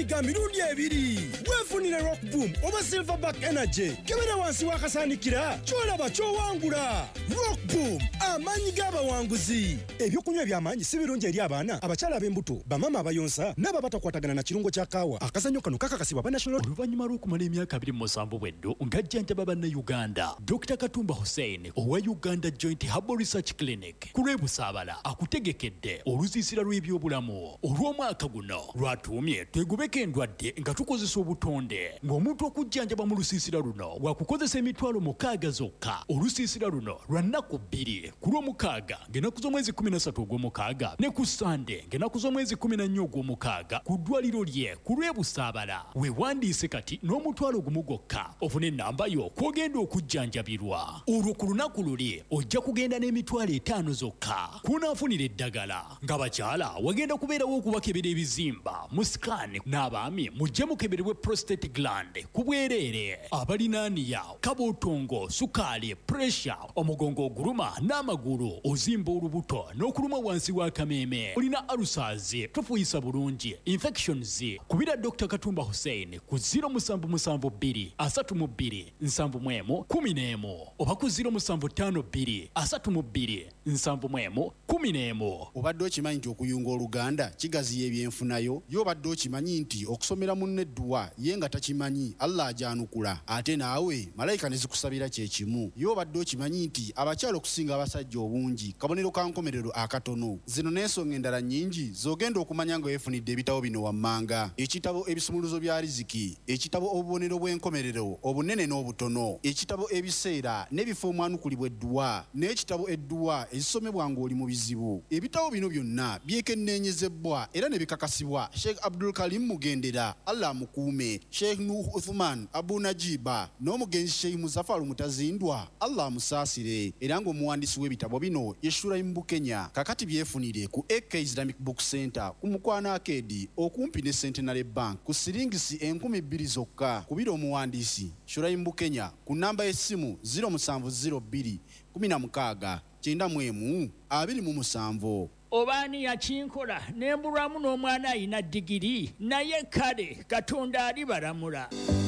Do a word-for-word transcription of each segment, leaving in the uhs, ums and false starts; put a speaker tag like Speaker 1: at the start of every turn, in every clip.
Speaker 1: ga mirundi ebiri. Weefunire Rock Boom oba Silverback Energy. Kebera wansi wakasaanikira kyolaba kyowangula. Rock Boom amaanyi g'abawanguzi. Ebyokunywa eby'amaanyi si birungi eri abaana, abakyala ab'embuto, bamama abayonsa n'ababatakwatagana na kirungo kya kaawa. Akazannyo kano kakakasibwa ba National.
Speaker 2: Oluvannyuma lw'okumala emyaka abiri mu musanvu bweddo ng'ajjanjaba bannayuganda, Dokita Katumba Hussein owa Uganda Joint Herbal Research Clinic ku lw'ebusaabala akutegekedde olusiisira lw'ebyobulamu olw'omwaka guno lwatuumye twegubeko endwadde nga tukozesa obutonde ng'omuntu okujjanjaba mu lusiisira luno wakukozesa emitwalo mukaaga zokka. Olusiisira luno lwa nnaku bbiri ku lw'omukaaga ng'ennaku z'omwezi kumi na ssatu ogw'omukaaga ne ku Sande ng'ennaku z'omwezi kumi na nnya ogw'omukaaga ku ddwaliro lye ku lw'ebusaabala. Weewandiise kati n'omutwalo gumu gwokka ofune ennamba yo kw'ogenda okujjanjabirwa. Olwo ku lunaku luli ojja kugenda n'emitwalo etaano zokka kunaafunira eddagala. Ng'abakyala wagenda kubeerawo okubakebera ebizimba mu sikaani, n'abaami mujje mukeberebwe prostate gland ku bwereere. Abalinaaniya, kabootongo, sukaali, puresha, omugongo oguluma n'amagulu, ozimba olubuto n'okuluma wansi w'akameeme, olina alusaazi, tofuuyisa bulungi, infections, kubira Dokita Katumba Hussein ku ziro musanvu musanvu bbiri asatu mu bbiri nsanvu mu emu kumi n'emu oba ku ziro musanvu ttaano bbiri asatu mu bbiri nsanvu mu emu kumi n'emu.
Speaker 3: Obadde okimanyi nti okuyunga Oluganda kigaziya ebyenfunayo? Yo obadde okimanyi nti okusomera munne edduwa ye nga takimanyi Allah ajanukula, ate naawe malayika ne zikusabira kye kimu? Yo obadde okimanyi nti abakyala okusinga abasajja obungi kabonero ka nkomerero akatono? Zino n'ensonga endala nnyingi z'ogenda okumanya nga weefunidde ebitabo bino wammanga: ekitabo ebisumuluzo bya riziki, ekitabo obubonero bw'enkomerero obunene n'obutono, ekitabo ebiseera n'ebifo omwanukulibwa edduwa, n'ekitabo edduwa ezisomebwa ng'oli mu bizibu. Ebitabo bino byonna byekenneenyezebwa era ne bikakasibwa Sheikh Abdul Karim Mugendera, Allah amukuume, Sheikh Nuh Uthman Abu Najiba n'omugenzi Sheikh Muzaffar Mutazindwa, Allah amusaasire, era ng'omuwandiisi w'ebitabo bino ye Shuraim Bukenya. Kakati byefunire ku A K Islamic Book Center ku Mukwana Arcade okumpi ne Centenary Bank ku siringisi enkumi bbiri zokka. Kubira omuwandiisi Shuraim Bukenya ku namba y'essimu ziro musanvu ziro bbiri kumi na mukaaga kyenda mu emu abiri mu musanvu.
Speaker 4: Obaani yakinkola nembulwamu n'omwana ayina digiri naye kale Katonda alibalamula.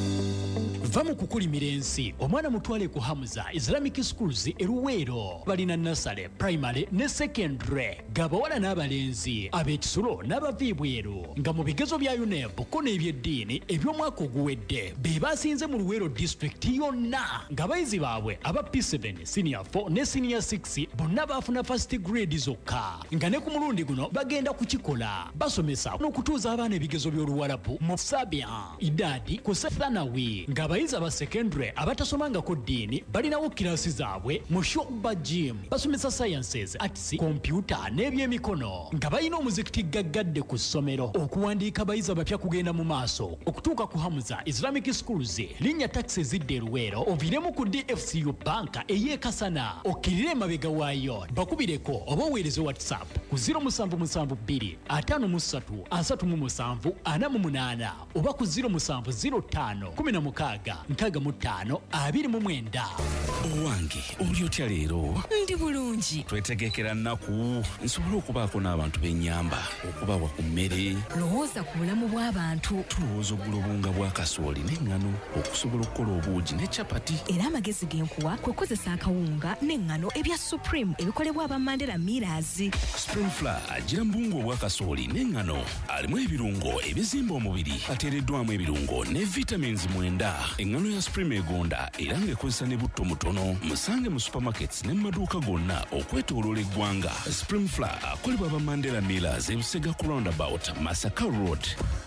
Speaker 2: Va mu kukulimira ensi omwana mutwale ku Hamza Islamic Schools e Luweero. Balina nasale, primary ne secondary, gabawala n'abalenzi, ab'ekisulo n'abaviibweru, nga mu bigezo bya U N E B ko n'ebyeddiini eby'omwaka oguwedde be basinze mu Luweero district yonna, ng'abayizi baabwe aba P seven, senior four ne senior six bonna baafuna first grade zokka, nga ne ku mulundi guno bagenda kukikola. Basomesa n'okutuuza abaana ebigezo by'Oluwarabu mu Sabian, Idadi ku Thanawi, ng'abayizi aba secondary abatasomangako ddiini balinawo kirasi zaabwe mu Shuba Gym. Basomesa sciences, arts, computer n'ebyemikono, nga balina omuzikiti gaggadde ku ssomero. Okuwandiika abayizi abapya kugenda mu maaso. Okutuuka ku Hamza Islamic Schools, linnya taxi zidde Luweero oviiremu ku D F C U banka ey'e Kasana, okkirire emabega waayo. Bakubireko oba oweereze WhatsApp ku ziro musanvu musanvu bbiri ataano mu ssatu asatu mu musanvu ana mu munaana oba ku ziro musanvu ziro ttaano kumi na mukaaga nkaaga mu ttaano abiri mu mwenda.
Speaker 5: Owange oli otya leero?
Speaker 6: Ndi bulungi.
Speaker 5: Twetegekera nnaku nsobole okubaako n'abantu b'ennyamba okubawa ku mmere.
Speaker 6: Lowooza ku bulamu bw'abantu.
Speaker 5: Tulowooza ogula obunga bwa kasooli n'eŋŋano okusobola okukola obuugi ne capati.
Speaker 6: Era amagezi genkuwa kwe kukozesa akawunga n'eŋŋano ebya Supreme ebikolebwa aba Mandela Millers.
Speaker 5: Spring Flour agira mbungu obwa kasooli n'eŋŋano, alimu ebirungo ebizimba omubiri, ateereddwamu ebirungo ne vitamins mwenda. Eŋŋano ya Supreme egonda era ng'ekozesa ne butto mutono. Musange mu supermarkets ne mu maduuka gonna okwetooloola eggwanga. Spring Flour akolebwa aba Mandela Millers e Busega ku roundabout Masaka Road.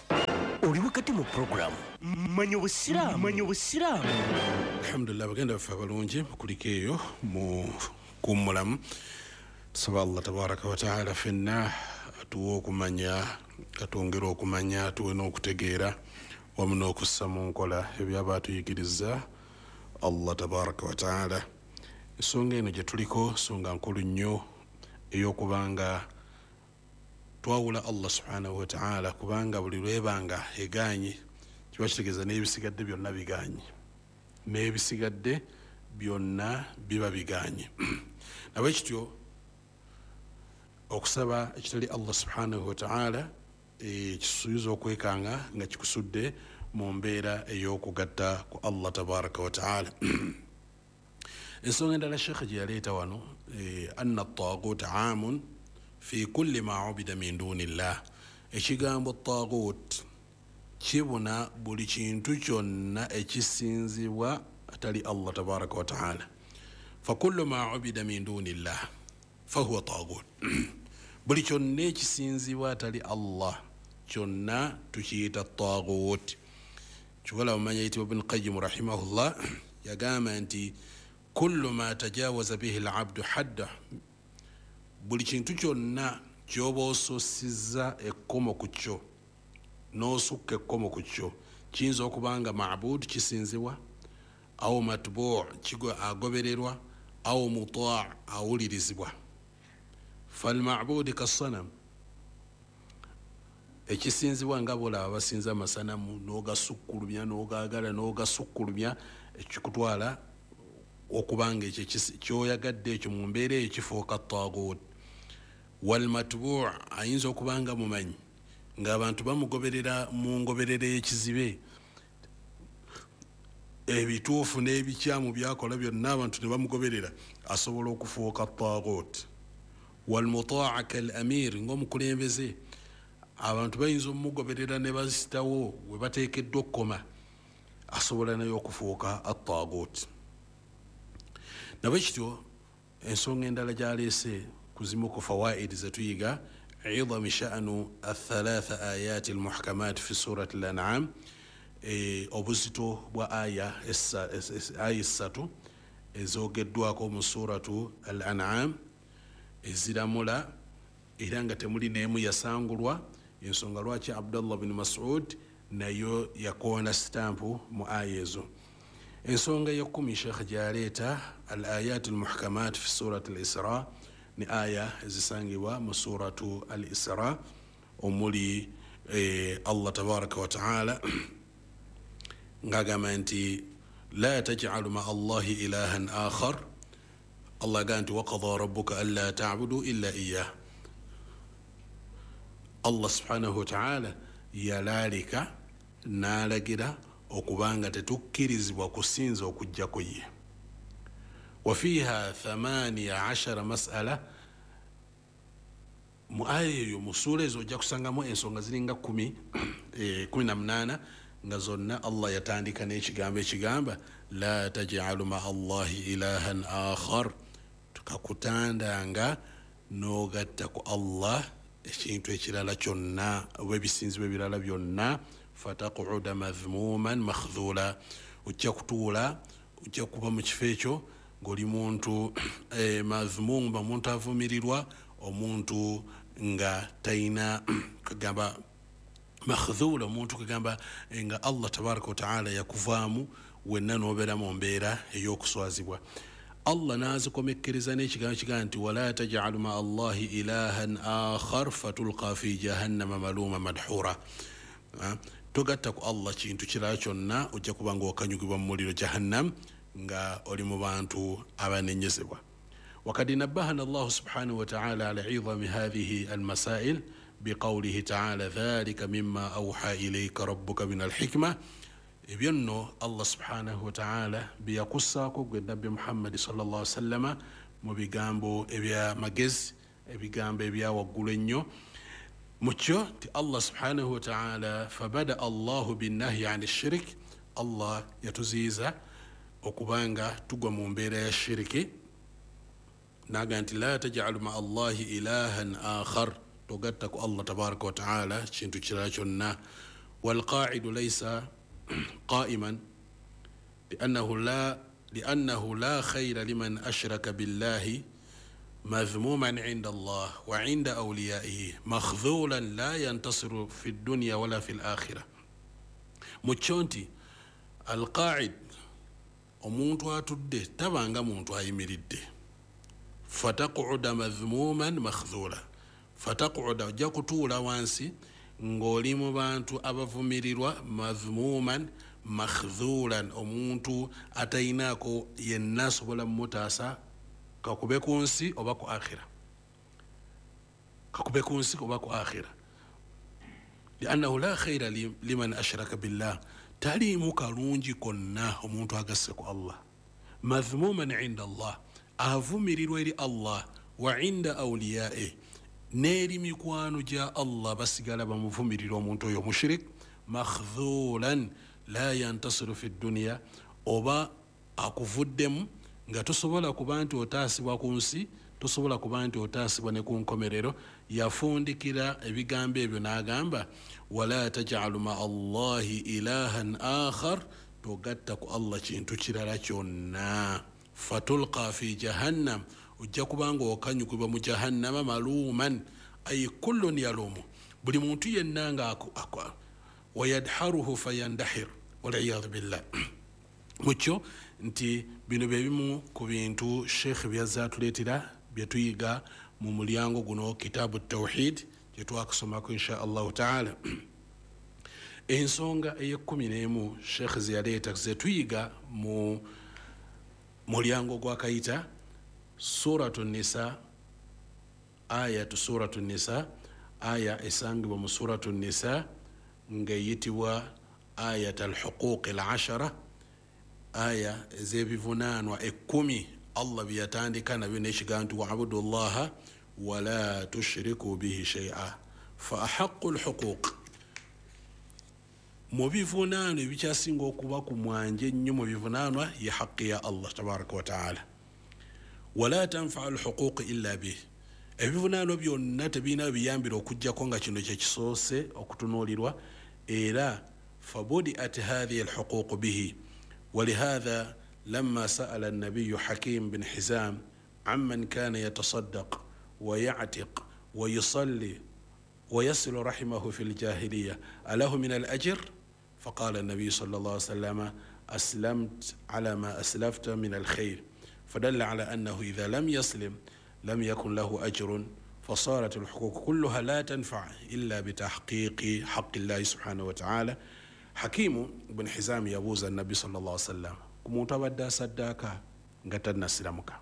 Speaker 7: Oli wakati mu program manyi obusiraamu manyi obusiraamu.
Speaker 8: Alhamdulillah bagenda baffe abalungi kuliko eyo mu kummulamu. Tusaba Allah tabaraka wa taala fenna atuwe okumanya, atwongere okumanya, atuwe n'okutegeera wamu n'okussa mu nkola ebyaba atuyigiriza Allah tabaraka wa taala. Ensonga eno gye tuliko nsonga nkulu nnyo ey'okubanga twawula Allah subhanahu wa ta'ala, kubanga buli lwebanga eganye kiba kitegeeza n'ebisigadde byonna biganye, n'ebisigadde byonna biba biganye. Nabwe kityo okusaba ekitali Allah subhanahu wa ta'ala ekisuubiza okwekanga nga kikusudde mu mbeera ey'okugatta ku Allah tabaraka wa taala. Ensonga endala Sheikh gye yaleeta wano anna at-taghut aamun fi kulli ma ubida min dunillah. Ekigambo taghut kibuna buli kintu kyonna ekisinzibwa atali Allah tabaraka wa taala. Fa kullu ma ubida min dunillah fahuwa taghut. Buli kyonna ekisinzibwa atali Allah kyonna tukiyita taghut. Kiwala umanya yitibwa Ibn Qayyim rahimahullah yagamba nti kullu ma tajawaza bihi al-abdu hadda, buli kintu kyonna kyoba ososizza ekkomo ku kyo n'osukka ekkomo ku kyo kiyinza okubanga ma'bud kisinzibwa, awo matbu' kigo agobererwa, awo muta' awulirizibwa. Falma'bud kasanam, ekisinzibwa nga bola abasinza amasanamu n'ogasukkulumya n'ogaagala n'ogasukkulumya ekikutwala okubanga ekyo kyoyagadde ekyo mu mbeera eyo kifuuka taghut. Walmatbu' ayinza okubanga mumanyi ng'abantu bamugoberera mu ngoberera y'ekizibe, ebituufu n'ebikyamu byakola byonna abantu ne bamugoberera, asobola okufuuka taghut. Walmutaa' kal amir, ng'omukulembeze abantu bayinza omugoberera ne bazitawo we bateekeddwa okukoma, asobola nayo okufuuka at-taghut. Nabwekityo ensonga endala gyaleese kuzimu ku fawaid zetuyiga عظم شأن الثلاث آيات المحكمات في سورة الأنعام obuzito bwa aya aya essatu ezogeddwako mu suratu al-an'am eziramula era nga temuli n'emu yasangulwa. Ensonga lwaki Abdullah bin Mas'ud nayo yakoona stampu mu aya ezo. Ensonga y'ekkumi Sheikh gyaleeta al-ayat al-muhkamat fi surati al-Isra ni aya ezisangibwa mu suratu al-Isra omuli Allah tabaraka wa ta'ala ngagamba nti la taj'alu ma Allahi ilahan akhar. Allah ganti wa qadha rabbuka alla ta'budu illa iyyah. Allah subhanahu wa ta'ala yalalika nalagira okubanga tetukkirizibwa kusinza okujjako ye. Wa fiha thamaniya ashara mas'ala, mu aya eyo mu sura ezo ojja kusangamu ensonga ziringa kumi kumi na munaana nga zonna Allah yatandika n'ekigambo ekigamba la taj'alu ma Allahi ilahan akhar, tukakutandanga n'ogatta ku Allah ekintu ekirala kyonna oba ebisinzibwa ebirala byonna, fataquda madhmuman makhdhula, ojja kutuula ojja kuba mu kifo ekyo ng'oli muntu madhmum, omuntu avumirirwa, omuntu nga tayina kagamba makhdhula, omuntu kagamba nga Allah tabaraka wa ta'ala yakuvaamu wenna n'obeera mu mbeera ey'okuswazibwa. Allah nazikomekkereza n'ekigambo kiga nti wala taj'alu ma Allahi ilahan akhar fatulqa fi jahannama maluma madhura. Togatta ku Allah kintu kirala kyonna ojja kuba nga okanyugibwa mu muliro jahannam nga oli mu bantu abanenyezebwa. وقد نبهنا الله سبحانه وتعالى على عظم هذه المسائل بقوله تعالى ذلك مما أوحى إليك ربك من الحكمة. ebyenno Allah subhanahu wa ta'ala byakussaako gwe nabbi Muhammad sallallahu alaihi wasallam mu bigambo ebya magezi, ebigambo ebya waggulu ennyo. Mu kyo ti Allah subhanahu wa ta'ala fabada Allahu binnahyi ani shirik, Allah yatuziiza okubanga tugwa mu mbeera ya shiriki naga nti la taj'alu ma Allahi ilahan akhar, togatta ku Allah tabaraka wa ta'ala kintu kirala kyonna. Walqa'idu laysa قائما لأنه لا لأنه لا خير لمن أشرك بالله مذموما عند الله وعند أوليائه مخذولا لا ينتصر في الدنيا ولا في الآخرة. متشونتي القاعد omuntu atudde tabanga muntu ayimiridde, fataquda madhmuman makhdhula, fataquda ojja kutuula wansi ng'oli mu bantu abavumirirwa, madhmuman makhdhulan, omuntu atayinaako yenna asobola mumutaasa kakube ku nsi oba ku akhira, kakube ku nsi oba ku akhira. liannahu la khaira li, liman ashraka billah taliimu kalungi konna omuntu agasse ku allah madhmuman inda allah avumirirwa eri allah wa inda awliyae n'eri mikwano gya allah basigala bamuvumirira omuntu oyo mushrik makhdhulan la yantasiru fi dunya oba akuvuddemu nga tosobola kuba nti otaasibwa ku nsi tosobola kuba nti otaasibwa ne ku nkomerero yafundikira ebigambo ebyo n'agamba wala tajalu ma allahi ilahan akhar togatta ku allah kintu kirala kyonna fatulqa fi jahannam ojja kubanga okanyukibwa mu jahannama maluman ay kullun yalumu buli muntu yenna nga wayadharuhu fayandahir waliyadhu billah mukyo nti bino bebimu ku bintu sheikh byazza atuleetera byetuyiga mu mulyango guno kitabu tawhid gyetwakusomako insha allahu taala ensonga eyekumi n'emu sheikh zeyaleeta zetuyiga mu mulyango gwakayita suratu nisa ayatu suratu nisa aya esangibwa mu suratu nisa ng'eyitibwa ayat alhuquq alashara aya ez'ebivunaanwa ekkumi allah byeyatandika nabyo n'ekigambo nti wabudu llaha wala tushriku bihi shay'a fa ahaqu alhuquq mu bivunaanwa ebikyasinga okuba ku mwanje ennyo mu bivunaanwa ye haqqi ya allah tabaraka wa taala wala tanfau alhuquq illa bih ebivunaanwa byonna tebirina biyambira okujjako nga kino kyekisoose okutunuulirwa era fabudiat hadhihi alhuquq bihi ولهذا لما سأل النبي حكيم بن حزام عمن كان يتصدق ويعتق ويصلي ويصل رحمه في الجاهلية أله من الأجر؟ فقال النبي صلى الله عليه وسلم أسلمت على ما أسلفت من الخير فدل على أنه إذا لم يسلم لم يكن له أجر فصارت الحقوق كلها لا تنفع إلا بتحقيق حق الله سبحانه وتعالى حكيم بن حزام يبوز النبي صلى الله عليه وسلم كموت abadde saddaaka nga tannasiramuka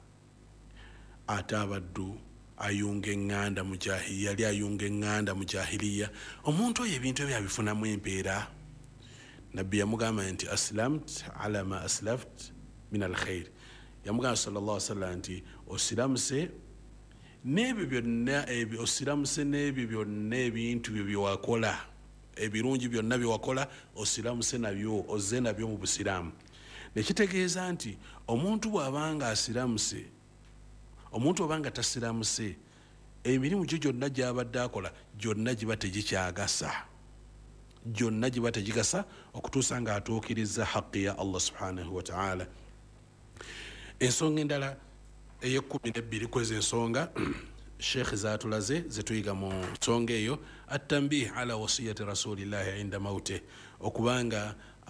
Speaker 8: ate abaddu ayunga eŋŋanda mu jahiliya yali ayunga eŋŋanda mu jahiliya omuntu oyo ebintu ebyo abifunamu empeera nabbi yamugamba nti aslamt ala ma aslaft min alkhair yamugamba sallallahu alaihi wasallam nti osiramuse n'ebyo byonna ebyo osiramuse n'ebyo byonna ebintu byo byewakola ebirungi byonna byewakola osiramuse nabyo ozze nabyo mu busiraamu nekitegeeza nti omuntu bw'abanga asiramuse omuntu bw'abanga tasiramuse emirimu gyo gyonna gy'abadde akola gyonna giba tegikyagasa gyonna giba tegigasa okutuusa nga atuukiriza haqqi ya allah subhanahu wa taala ensonga endala ey'ekkumi n'ebbiri kwezi ensonga sheikh zatulaze zetuyiga mu nsonga eyo attanbih ala wasiyati rasulillahi inda maute okubanga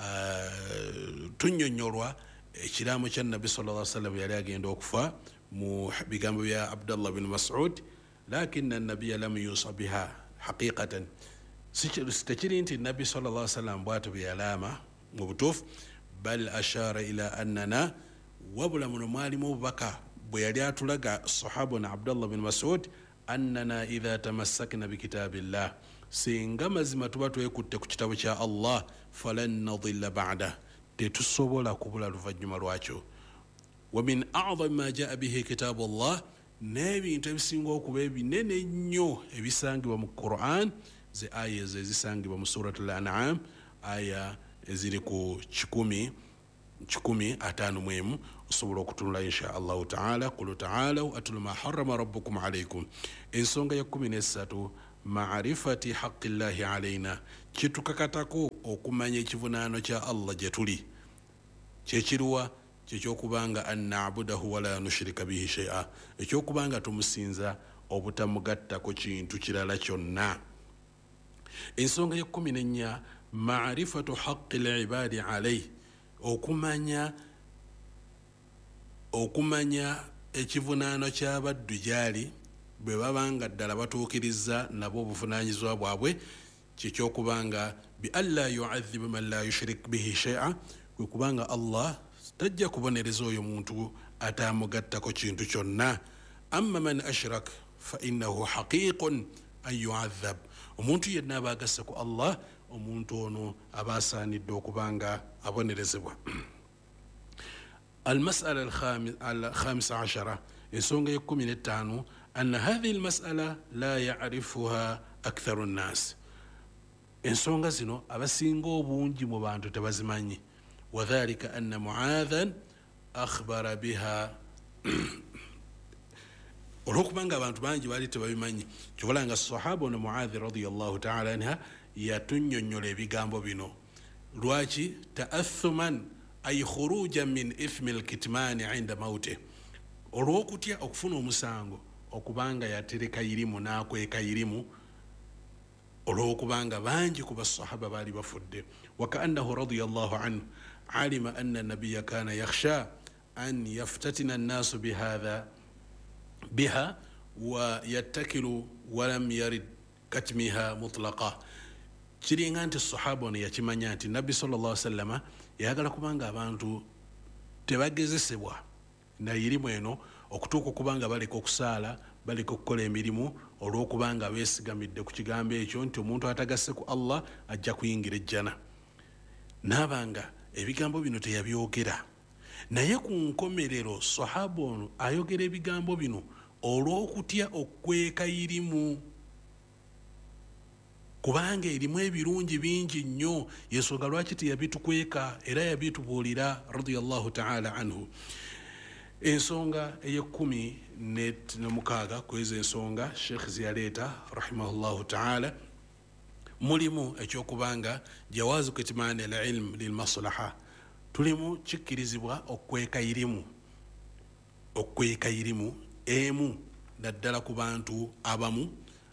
Speaker 8: uh, tunnyonnyolwa ekiraamo kya nabbi sallallahu alaihi wasallam yali agenda okufa mu bigambo bya abdallah bin mas'ud lakina nabiya lam yusa biha haqiqatan tekiri nti nabbi sallallahu alaihi wasallam bwatu byalaama mu butuufu bal ashara ila annana wabula muno mwalimu obubaka bwe yali atulaga sahaba na abdallah bin mas'ud annana idha tamassakna bikitabillah singa mazima tuba twekutte ku kitabo kya allah falan nadilla ba'da tetusobola kubula luvannyuma lwakyo wa min a'zami ma jaa bihi kitabu allah n'ebintu ebisinga okuba ebinene ennyo ebisangibwa mu quran ze aya ezo ezisangibwa mu surat al-an'am aya eziri ku kikumi kikumi ataano mwemu osobola okutunula insha allahu taala qulu taalaw atlu ma harrama rabbukum alaykum ensonga ya kumi n'essatu maarifati haqqi llahi alaina kitukakatako okumanya ekivunaano kya allah gye tuli kyekiruwa kyekyokubanga an na'budahu wala nushrika bihi shay'a ekyokubanga tumusinza obutamugattako kintu kirala kyonna ensonga ya kumi n'ennya maarifatu haqqi al-ibadi alayhi okumanya okumanya ekivunaano ky'abaddu gyali bwe babanga ddala batuukiriza nabo obuvunaanyizibwa bwabwe kyekyokubanga bi alla yu'adhibu man la yushrik bihi shay'a kwe kubanga allah tajja kubonereza oyo muntu atamugattako kintu kyonna amma man ashrak fa innahu haqiqun an yu'adhab omuntu yenna aba agasse ku Allah omuntu ono aba asaanidde okubanga abonerezebwa. المسألة الخامسة عشرة ensonga y'ekkumi n'ettaano أن هذه المسألة لا يعرفها أكثر الناس ensonga zino abasinga obungi mu bantu tebazimanyi. وذلك أن معاذا أخبر بها olwokubanga abantu bangi baali tebabimanyi kyobola nga sahaba ono Muadhi radiyallahu ta'ala anha yatunnyonnyola ebigambo bino. Lwaki? ta'athuman ay khurujan min ithmi alkitmani inda mawte, olwokutya okufuna omusango okubanga yatereka irimu n'akweka irimu olwokubanga bangi ku basahaba baali bafudde. wakaannahu radiyallahu anhu alima anna nabiyya kana yakhsha an yaftatina annaasu bihadha biha wa yattakilu walam yarid katmiha mutlaqa. kiringa nti sahaba ono yakimanya nti nabbi sallallahu alaihi wasallama yagala kubanga abantu tebagezesebwa na irimu eno okutuuka okubanga baleka okusaala baleka okukola emirimu olwokubanga beesigamidde ku kigambo ekyo nti omuntu atagasse ku Allah ajja kuyingira ejjana. Naabanga ebigambo bino teyabyogera, naye ku nkomerero sahaba ono ayogera ebigambo bino olw'okutya okweka irimu, kubanga erimu ebirungi bingi nnyo, yensonga lwaki teyabitukweka era yabitubuulira radiyallahu ta'ala anhu. ensonga ey'ekkumi n'omukaaga kweza ensonga Sheikh ziyaleeta rahimahullahu ta'ala mulimu ekyokubanga jawaazu kitmaani al-ilm lilmaslaha, tulimu kikkirizibwa okweka irimu okweka irimu emu naddala ku bantu abamu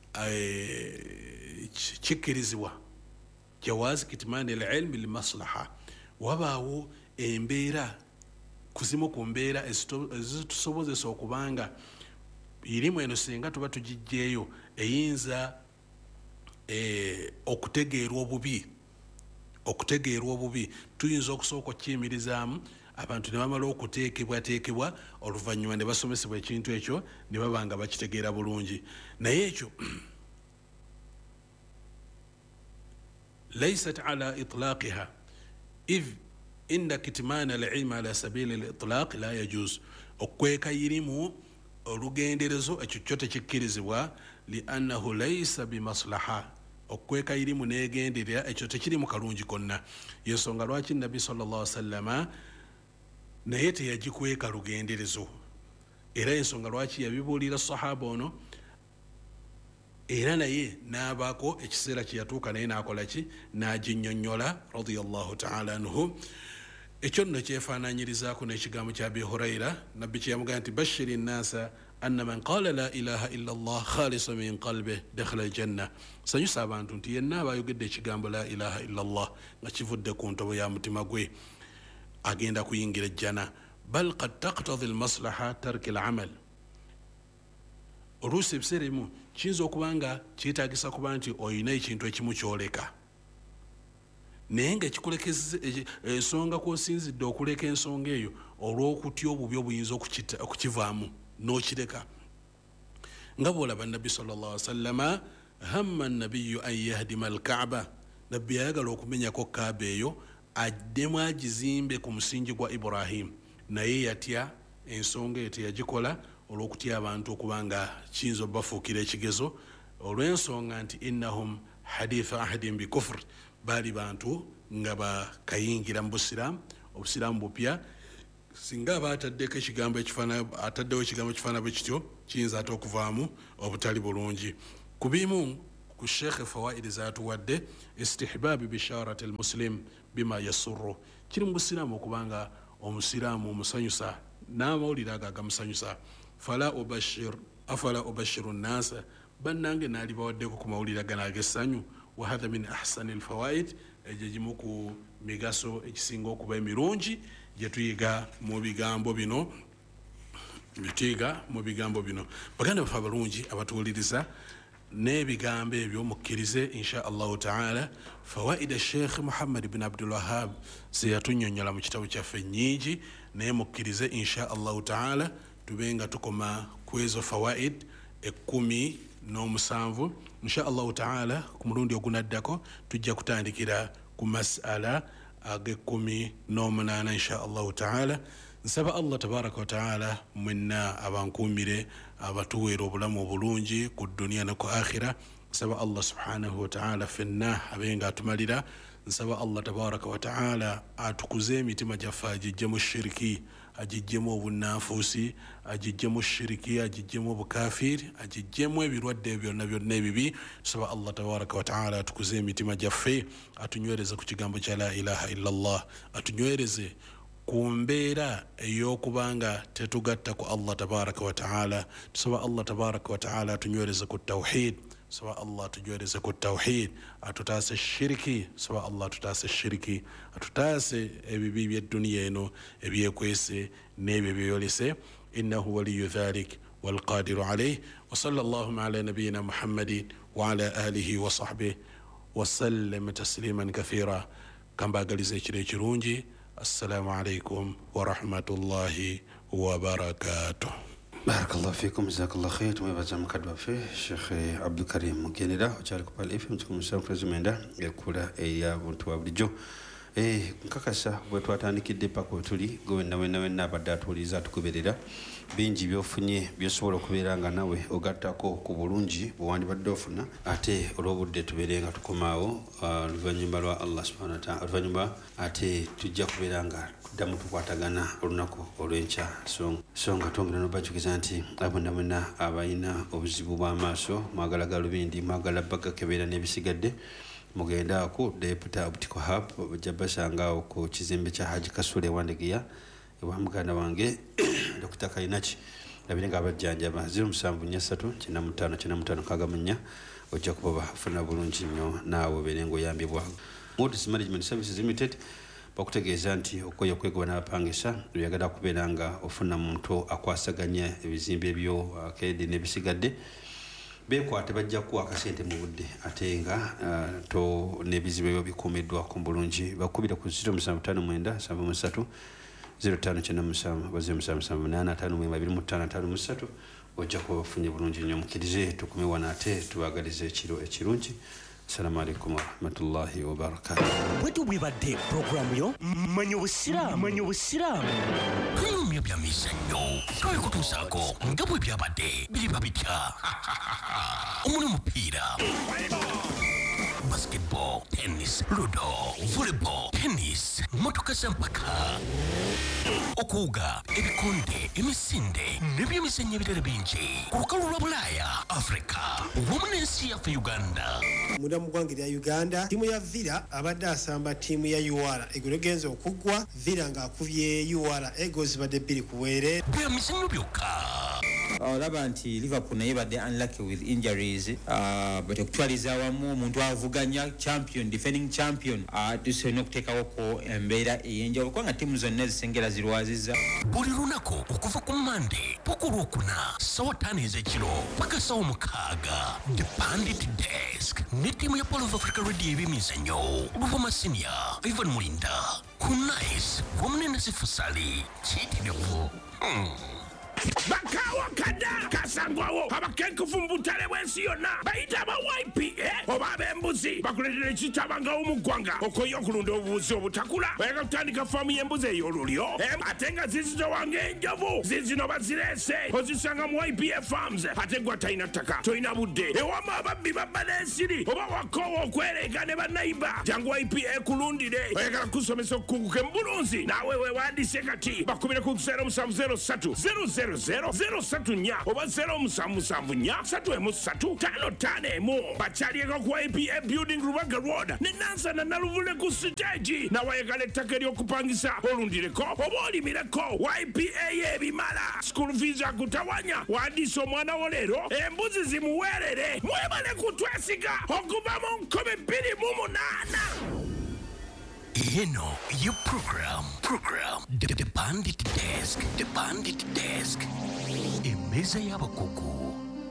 Speaker 8: kikkirizibwa jawaazu kitmaani al-ilm lilmaslaha. wabaawo embeera kuzimu ku mbeera ezitusobozesa okubanga irimu eno singa tuba tugijjeeyo eyinza okutegeerwa obubi okutegeerwa obubi tuyinza okusooka okukiyimirizaamu abantu ne bamala okuteekebwateekebwa oluvannyuma ne basomesebwa ekintu ekyo ne baba nga bakitegeera bulungi. naye ekyo laysat ala itlaqiha idh inda kitmaana al-ilmi ala sabili al-itlaq la yajuz. okweka irimu olugenderezo ekyo kyo tekikkirizibwa liannahu laysa bimaslaha. okweka irimu negenderera ekyo tekiri mu kalungi konna. yensonga lwaki nabbi sallallahu alaihi wasallama naye teyagikweka lugenderezo, era ensonga lwaki yabibuulira sahaba ono era naye n'abaako ekiseera kyeyatuuka naye n'akola ki n'aginnyonnyola radiyallahu ta'ala anhu. ekyo nno kyefaananyirizaako n'ekigambo kya Abi Hurayra, nabbi kyeyamugamba nti bashiri nnaasa anna man qaala la ilaha illa allah khalisa min qalbih dakhala aljanna. sanyusa abantu nti yenna aba ayogedde ekigambo la ilaha illa allah nga kivudde ku ntobo ya mutima gwe agenda kuyingira ejjana. bal qad taqtadi almaslaha tarki alamal. oluusi ebiseera ebimu kiyinza okubanga kyetaagisa kuba nti olina ekintu ekimu kyoleka, naye nga kikulekeza ensonga kw'osinzidde okuleka ensonga eyo olw'okutya obubi obuyinza okukivaamu n'okireka. nga bw'olaba nabbi sallallahu alaihi wasallama hamma nabiyyu an yahdima al-Kaaba, nabbi yayagala okumenyako Kaaba eyo addemu agizimbe ku musingi gwa Ibrahim, naye yatya ensonga eyo teyagikola olw'okutya abantu okubanga kiyinza obafuukira ekigezo olw'ensonga nti innahum haditha ahadin bikufr, baali bantu nga bakayingira mu busiraamu, obusiraamu bupya. singa aba ataddeko ekigambo ekifaana ataddewo ekigambo ekifaana bwe kityo kiyinza ate okuvaamu obutali bulungi. ku bimu ku sheekhe fawaidi zaatuwadde istihbaabi bisharati almuslim bima yasurru, kiri mu busiraamu okubanga omusiraamu omusanyusa n'amawulire ago agamusanyusa. fala ubashir afala ubashiru nnaasa, bannange naali bawaddeko ku mawulire gano ag'essanyu. wa hadha min ahsani alfawaid, egyo gimu ku migaso ekisinga okuba emirungi gye tuyiga mu bigambo bino bituyiga mu bigambo bino. baganda bafe abalungi abatuwuliriza, n'ebigambo ebyo mukkirize insha allahu taala fawaida sheikh Muhammad ibn Abdul Wahhab zeyatunnyonnyola mu kitabu kyaffe nnyingi, naye mukkirize insha allahu taala tubenga tukoma ku ezo fawaid ekkumi n'omusanvu insha allahu taala ku mulundi ogunaddako tujja kutandikira ku masala ag'ekkumi n'omunaana insha allahu taala. Nsaba Allah tabaraka wa taala mwenna abankuumire abatuweera obulamu obulungi ku dunia ne ku akhira. Nsaba Allah subhanahu wa taala fenna abenga atumalira. Nsaba Allah tabaraka wa taala atukuze emitima gyaffe agijjemu shiriki, agijjemu obunanfuusi, agijjemu shiriki, agijjemu obukafiri, agijjemu ebirwadde byonna byonna ebibi. Nsaba Allah tabaraka wa taala atukuze emitima gyaffe, atunywereze ku kigambo kya la ilaha illallah, atunywereze ku mbeera ey'okubanga tetugatta ku Allah tabaraka wa taala. Tusaba Allah tabaraka wa taala atunywereze ku tawhid. Saba Allah tunywereze ku tawhid, atutaase shiriki. Saba Allah atutaase shiriki, atutaase ebibi by'edduniya eno ebyekwese n'ebyo byeyolese. Innahu waliyu dhalik walqadiru alayh. Wa sallallahu ala nabiyyina Muhammadin wa ala alihi wa sahbihi wa sallam tasliman kathira. Kambagaliza ekiro ekirungi. Assalamu alaikum wa rahmatullahi wa barakatuh.
Speaker 9: Barakallahu fikum, jazakallahu khair. Tumwebaza mukadde waffe Sheikh Abdul Karim Mugendera okyali ku Pal F M kikumusaba prezimenda ekula eya buntu wa bulijjo. Eh nkakasa bwe twatandikidde pako tuli gwenna wenna wenna abadde atuwuliriza atugoberera bingi byofunye byosobola okubeera nga nawe ogattako ku bulungi bwewandibadde ofuna ate olw'obudde tubeere nga tukomaawo oluvannyuma lwa Allah subhanahu wa ta'ala. Oluvannyuma ate tujja kubeera nga tuddamu tukwatagana olunaku olw'enkya so nga twongera n'obajukiza nti abonna mwenna abalina obuzibu bw'amaaso mwagala galubindi mwagala bagakebeera n'ebisigadde mugenda ku Deputy Optical Hub bajja basangaawo ku kizimbe kya Haji Kasule Wandegeya ewa muganda wange Dokita Kayinachi labire nga abajjanjaba zero musanvu nnya ssatu kyenda mu ttaano kyenda mu ttaano mukaaga mu nnya ojja kuba bafuna bulungi nnyo naawe obeere ng'oyambibwa. Moody's Management Services Limited bakutegeeza nti okoye okwegoba n'abapangisa oyagala kubeera nga ofuna muntu akwasaganya ebizimbe ebyo akeedi n'ebisigadde bekwate bajja kuwa akasente mu budde ate nga uh, to n'ebizibu ebyo bikuumiddwa ku bulungi. Bakubira ku zero musanvu ttaano mwenda nsanvu mu ssatu zero ttaano kyenda musanvu ba zero musanvu musanvu munaana ttaano mwenda abiri mu ttaano ttaano mu ssatu ojja kuba bafunye bulungi nnyo. Mukkirize tukume wano ate tubaagalize ekiro ekirungi. Assalamu alaikum warahmatullahi wabarakatuh.
Speaker 7: Bwetu bwebadde programu yo manyi obusiraamu manyi obusiraamu tulumya bya mizannyo twekutuusaako nga bwe byabadde biriba bitya omuli omupiira basketball, tennis, ludo, volleyball, tennis, motoka zampaka okuwuga ebikonde emisinde n'ebyemizannyo ebirala bingi ku lukalu lwa Bulaaya Africa wamu n'ensi yaffe Uganda.
Speaker 10: Munda mu ggwanga lya Uganda ttiimu ya Villa abadde asamba ttiimu ya U R egolo genza okuggwa Villa ng'akubye U R Eagles badde bbiri ku bwere
Speaker 7: bya mizannyo byokka.
Speaker 11: olaba nti Liverpool naye badde unlucky with injuries uh, but okutwaliza awamu omuntu avuganya champion defending champion uh, tusobola okuteekawo ko embeera ey'enjawulo kubanga ttiimu zonna zisengera zirwaziza
Speaker 7: buli lunaku okuva ku Monday paka olwokuna ssaawa ttaano ez'ekiro paka ssaawa mukaaga The Bandit Desk ne ttiimu ya Polo of Africa Radio ebyemizannyo Luvuma Senior Ivan Mulinda ku Nice wamu ne Nasifu Sali kiyitirivu hmm.
Speaker 12: Bakawa kada kasangwawo abakenkufu mbutale bwensi yonna bayita aba Y P A oba ab'embuzi bakuletera ekitabangawo mu ggwanga okoye okulunda obubuzi obutakula oyagala kutandika faamu y'embuzi ey'olulyo ate nga zizitowanga enjovu zizino bazireese ozisanga mu Y P A Farms ate gwa talina ttaka tolina budde ewama ababbi babba n'ensiri oba wakoowa okwereega ne bannayiba jangu Y P A kulundire oyagala kusomesa okukunguka embulunzi naawe weewandiise kati bakubire ku zero musanvu zero ssatu zero zero zero zero ssatu nnya oba zero musanvu musanvu nnya ssatu emu ssatu ttaano ttaano emu bakyalieko ku Y P A Building Rubaga Road ne Nansana Naluvule ku siteegi nawayagala ettaka ery'okupangisa olundireko oba olimireko Y P A y'ebimala school fees akutawanya wandiisa omwana wo leero embuzi zimuweerere mwebale kutwesiga okuva mu nkumi bbiri mu munaana.
Speaker 7: Eno your program program the, the Bandit Desk the Bandit Desk emeza y'abakugu